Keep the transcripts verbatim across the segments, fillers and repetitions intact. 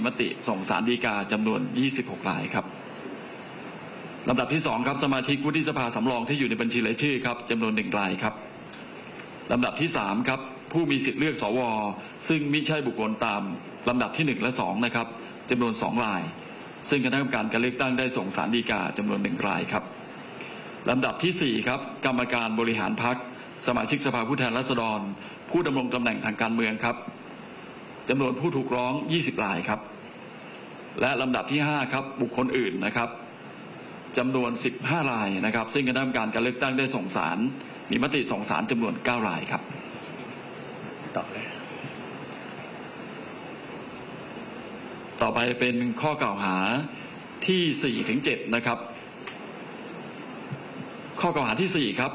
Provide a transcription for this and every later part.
มติส่งศาลฎีกาจำนวนยี่สิบหกรายครับลำดับที่สองครับสมาชิกวุฒิสภาสำรองที่อยู่ในบัญชีรายชื่อครับจำนวนหนึ่งรายครับลำดับที่สามครับผู้มีสิทธิ์เลือกสวซึ่งไม่ใช่บุคคลตามลำดับที่หนึ่งและสองนะครับจำนวนสองรายซึ่งคณะกรรมการการเลือกตั้งได้ส่งศาลฎีกาจำนวนหนึ่งรายครับลำดับที่สี่ครับกรรมการบริหารพรรคสมาชิกสภาผู้แทนราษฎรผู้ดำรงตำแหน่งทางการเมืองครับจำนวนผู้ถูกร้องยี่สิบรายครับและลำดับที่ห้าครับบุคคลอื่นนะครับจำนวนสิบห้ารายนะครับซึ่งคณะกรรมการการเลือกตั้งได้ส่งศาลมีมติส่งศาลจำนวนเก้ารายครับต่อเลยต่อไปเป็นข้อกล่าวหาที่สี่ถึงเจ็ดนะครับข้อกล่าวหาที่สี่ครับ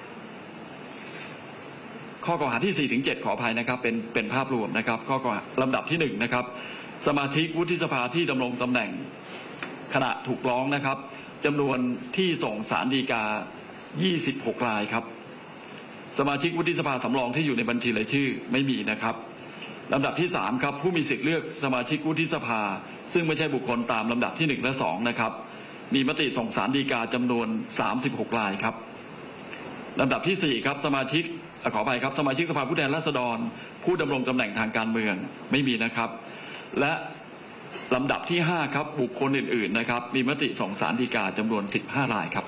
ข้อกล่าวหาที่สี่ถึงเจ็ดขออภัยนะครับเป็นเป็นภาพรวมนะครับข้อกล่าวหาลำดับที่หนึ่งนะครับสมาชิกวุฒิสภาที่ดำรงตำแหน่งขณะถูกร้องนะครับจำนวนที่ส่งศาลฎีกายี่สิบหกรายครับสมาชิกวุฒิสภาสำรองที่อยู่ในบัญชีรายชื่อไม่มีนะครับลำดับที่สามครับผู้มีสิทธิ์เลือกสมาชิกวุฒิสภาซึ่งไม่ใช่บุคคลตามลำดับที่หนึ่งและสองนะครับมีมติส่งศาลฎีกาจำนวนสามสิบหกรายครับลำดับที่สี่ครับสมาชิกขออภัยครับสมาชิกสภาผู้แทนราษฎรผู้ดำรงตำแหน่งทางการเมืองไม่มีนะครับและลำดับที่ห้าครับบุคคลอื่นๆนะครับมีมติส่งศาลฎีกาจำนวนสิบห้ารายครับ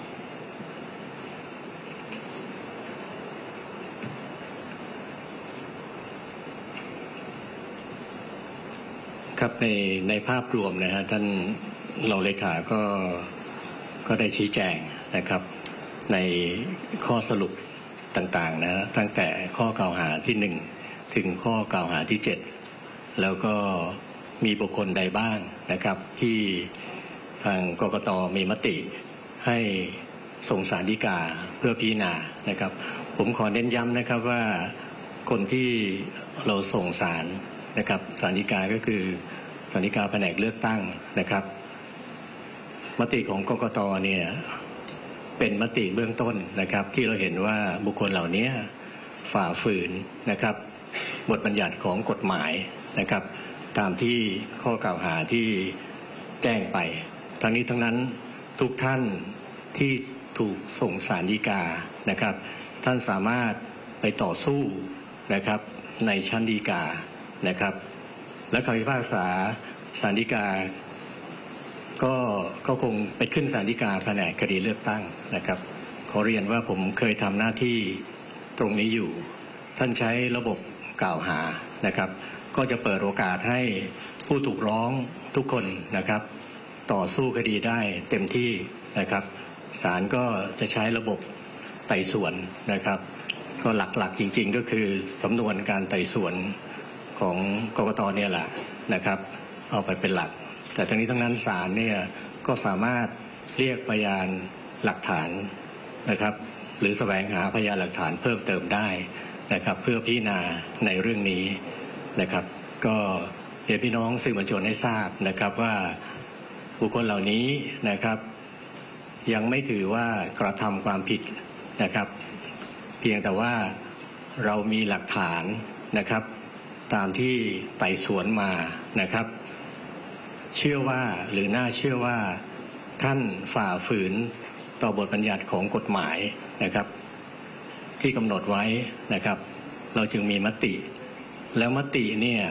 ครับในในภาพรวมนะฮะท่านรองเลขาก็ก็ได้ชี้แจงนะครับในข้อสรุปต่างๆนะตั้งแต่ข้อกล่าวหาที่หนึ่งถึงข้อกล่าวหาที่เจ็ดแล้วก็มีบุคคลใดบ้างนะครับที่ทางกกต.มีมติให้ส่งศาลฎีกาเพื่อพิจารณานะครับผมขอเน้นย้ำนะครับว่าคนที่เราส่งศาลนะครับศาลฎีกาก็คือศาลฎีกาแผนกเลือกตั้งนะครับมติของกกต.เนี่ยเป็นมติเบื้องต้นนะครับที่เราเห็นว่าบุคคลเหล่านี้ฝ่าฝืนนะครับบทบัญญัติของกฎหมายนะครับตามที่ข้อกล่าวหาที่แจ้งไปทั้งนี้ทั้งนั้นทุกท่านที่ถูกส่งศาลฎีกานะครับท่านสามารถไปต่อสู้นะครับในชั้นฎีกานะครับและคำพิพากษาศาลฎีกาก็ก็คงไปขึ้นศาลฎีกาแผนกคดีเลือกตั้งนะครับขอเรียนว่าผมเคยทำหน้าที่ตรงนี้อยู่ท่านใช้ระบบกล่าวหานะครับก็จะเปิดโอกาสให้ผู้ถูกร้องทุกคนนะครับต่อสู้คดีได้เต็มที่นะครับศาลก็จะใช้ระบบไต่สวนนะครับก็หลักๆจริงๆก็คือสำนวนการไต่สวนของกกต.เนี่ยแหละนะครับเอาไปเป็นหลักแต่ทั้งนี้ทั้งนั้นศาลเนี่ยก็สามารถเรียกพยานหลักฐานนะครับหรือแสวงหาพยานหลักฐานเพิ่มเติมได้นะครับเพื่อพิจารณาในเรื่องนี้นะครับก็เรียนพี่น้องสื่อมวลชนให้ทราบนะครับว่าบุคคลเหล่านี้นะครับยังไม่ถือว่ากระทำความผิดนะครับเพียงแต่ว่าเรามีหลักฐานนะครับตามที่ไต่สวนมานะครับเชื่อว่าหรือน่าเชื่อว่าท่านฝ่าฝืนต่อบทบัญญัติของกฎหมายนะครับที่กำหนดไว้นะครับเราจึงมีมติแล้วมติเนี่ย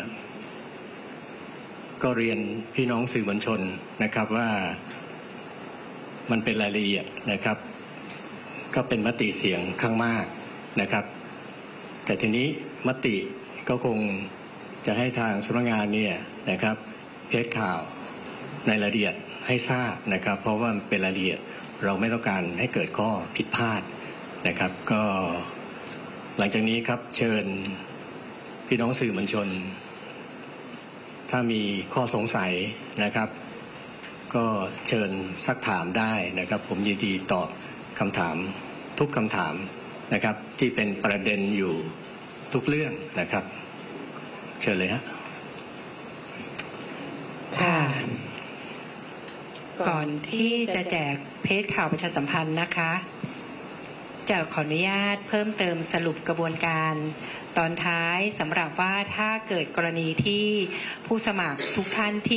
ก็เรียนพี่น้องสื่อมวลชนนะครับว่ามันเป็นรายละเอียดนะครับก็เป็นมติเสียงข้างมากนะครับแต่ทีนี้มติก็คงจะให้ทางสำนักงานเนี่ยนะครับเพจข่าวในรายละเอียดให้ทราบนะครับเพราะว่าเป็นรายละเอียดเราไม่ต้องการให้เกิดข้อผิดพลาดนะครับก็หลังจากนี้ครับเชิญพี่น้องสื่อมวลชนถ้ามีข้อสงสัยนะครับก็เชิญซักถามได้นะครับผมยินดีตอบคำถามทุกคำถามนะครับที่เป็นประเด็นอยู่ทุกเรื่องนะครับเชิญเลยฮะค่ะก่อนที่จะแจกเพจข่าวประชาสัมพันธ์นะคะจะขออนุญาตเพิ่มเติมสรุปกระบวนการตอนท้ายสำหรับว่าถ้าเกิดกรณีที่ผู้สมัครทุกท่านที่